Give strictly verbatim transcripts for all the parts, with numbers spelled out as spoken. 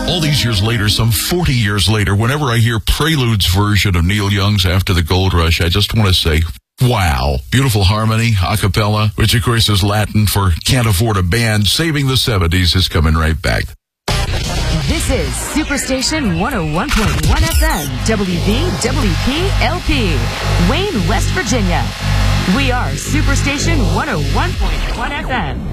All these years later, some forty years later, whenever I hear Prelude's version of Neil Young's After the Gold Rush, I just want to say, wow. Beautiful harmony, a cappella, which of course is Latin for can't afford a band. Saving the seventies is coming right back. This is Superstation one oh one point one F M, W V W P L P, Wayne, West Virginia. We are Superstation one oh one point one F M.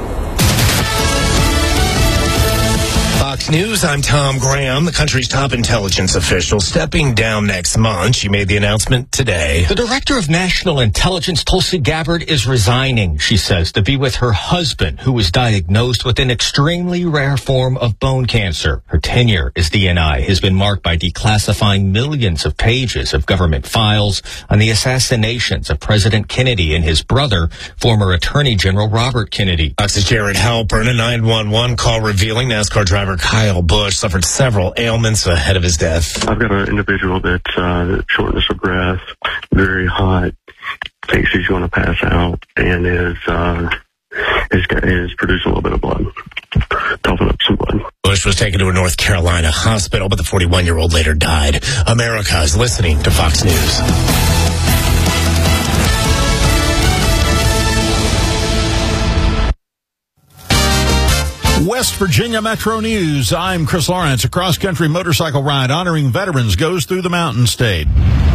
Fox News, I'm Tom Graham, the country's top intelligence official, stepping down next month. She made the announcement today. The director of national intelligence, Tulsi Gabbard, is resigning, she says, to be with her husband, who was diagnosed with an extremely rare form of bone cancer. Her tenure as D N I has been marked by declassifying millions of pages of government files on the assassinations of President Kennedy and his brother, former Attorney General Robert Kennedy. Fox's Jared Halpern, a nine one one call revealing NASCAR driver Kyle Busch suffered several ailments ahead of his death. I've got an individual that's uh, shortness of breath, very hot, thinks he's going to pass out, and is uh, is, is producing a little bit of blood, coughing up some blood. Busch was taken to a North Carolina hospital, but the forty-one-year-old later died. America is listening to Fox News. West Virginia Metro News. I'm Chris Lawrence. A cross-country motorcycle ride honoring veterans goes through the Mountain State.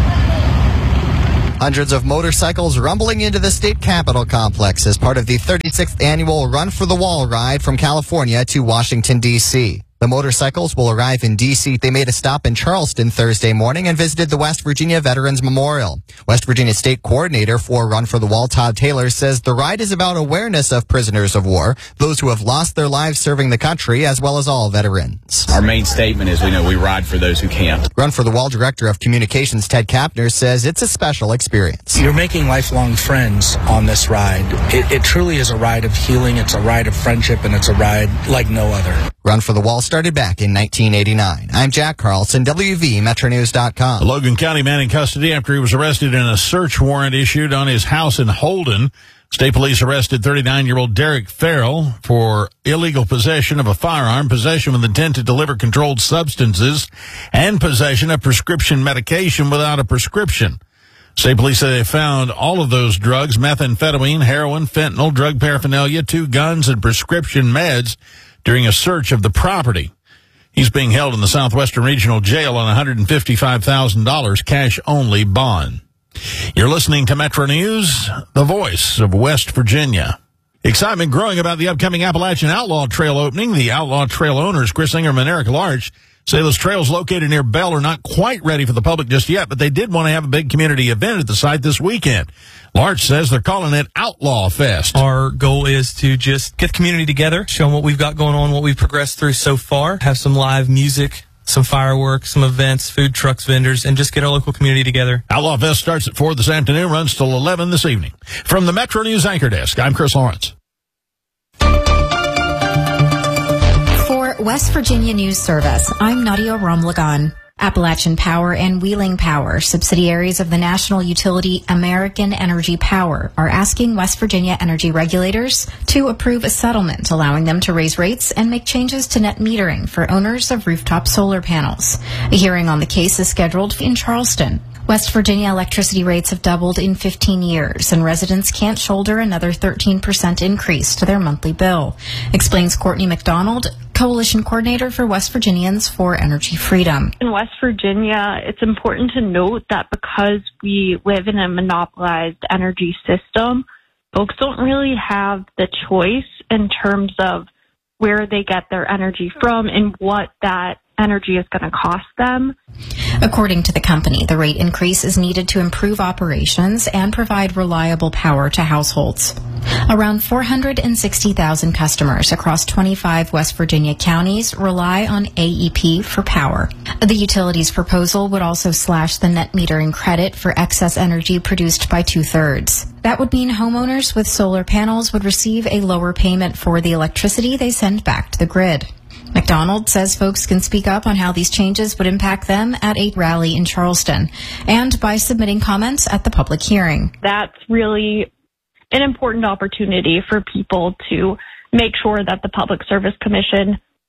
Hundreds of motorcycles rumbling into the state capitol complex as part of the thirty-sixth annual Run for the Wall ride from California to Washington, D C The motorcycles will arrive in D C They made a stop in Charleston Thursday morning and visited the West Virginia Veterans Memorial. West Virginia State Coordinator for Run for the Wall, Todd Taylor, says the ride is about awareness of prisoners of war, those who have lost their lives serving the country, as well as all veterans. Our main statement is we know we ride for those who can't. Run for the Wall Director of Communications, Ted Kapner, says it's a special experience. You're making lifelong friends on this ride. It, it truly is a ride of healing, it's a ride of friendship, and it's a ride like no other. Run for the Wall started back in nineteen eighty-nine. I'm Jack Carlson, W V Metro News dot com. A Logan County man in custody after he was arrested in a search warrant issued on his house in Holden. State police arrested thirty-nine-year-old Derek Farrell for illegal possession of a firearm, possession with intent to deliver controlled substances, and possession of prescription medication without a prescription. State police say they found all of those drugs, methamphetamine, heroin, fentanyl, drug paraphernalia, two guns, and prescription meds during a search of the property. He's being held in the Southwestern Regional Jail on one hundred fifty-five thousand dollars cash-only bond. You're listening to Metro News, the voice of West Virginia. Excitement growing about the upcoming Appalachian Outlaw Trail opening. The Outlaw Trail owners, Chris Ingram and Eric Larch, say those trails located near Bell are not quite ready for the public just yet, but they did want to have a big community event at the site this weekend. Larch says they're calling it Outlaw Fest. Our goal is to just get the community together, show them what we've got going on, what we've progressed through so far, have some live music, some fireworks, some events, food trucks, vendors, and just get our local community together. Outlaw Fest starts at four this afternoon, runs till eleven this evening. From the Metro News Anchor Desk, I'm Chris Lawrence. For West Virginia News Service, I'm Nadia Romlagan. Appalachian Power and Wheeling Power, subsidiaries of the national utility American Energy Power, are asking West Virginia energy regulators to approve a settlement allowing them to raise rates and make changes to net metering for owners of rooftop solar panels. A hearing on the case is scheduled in Charleston. West Virginia electricity rates have doubled in fifteen years, and residents can't shoulder another thirteen percent increase to their monthly bill, explains Courtney McDonald, Coalition Coordinator for West Virginians for Energy Freedom. In West Virginia, it's important to note that because we live in a monopolized energy system, folks don't really have the choice in terms of where they get their energy from and what that energy is going to cost them. According to the company, the rate increase is needed to improve operations and provide reliable power to households. Around four hundred sixty thousand customers across twenty-five West Virginia counties rely on A E P for power. The utility's proposal would also slash the net metering credit for excess energy produced by two-thirds. That would mean homeowners with solar panels would receive a lower payment for the electricity they send back to the grid. McDonald says folks can speak up on how these changes would impact them at a rally in Charleston and by submitting comments at the public hearing. That's really an important opportunity for people to make sure that the Public Service Commission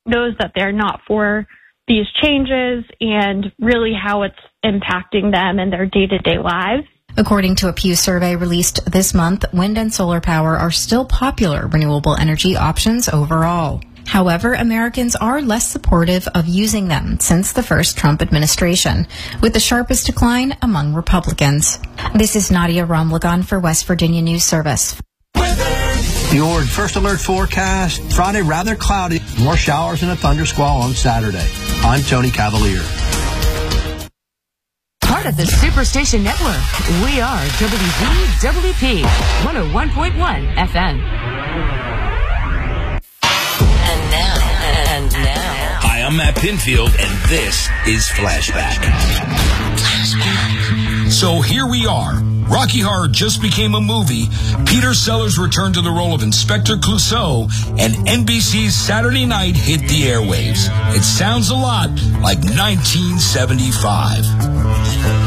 knows that they're not for these changes and really how it's impacting them in their day-to-day lives. According to a Pew survey released this month, wind and solar power are still popular renewable energy options overall. However, Americans are less supportive of using them since the first Trump administration, with the sharpest decline among Republicans. This is Nadia Ramlagan for West Virginia News Service. Your first alert forecast, Friday rather cloudy, more showers and a thunder squall on Saturday. I'm Tony Cavalier. Part of the Superstation Network, we are W V W P one oh one point one F M. And now, and now. Hi, I'm Matt Pinfield, and this is Flashback. Flashback. So here we are. Rocky Horror just became a movie. Peter Sellers returned to the role of Inspector Clouseau, and N B C's Saturday Night hit the airwaves. It sounds a lot like nineteen seventy-five.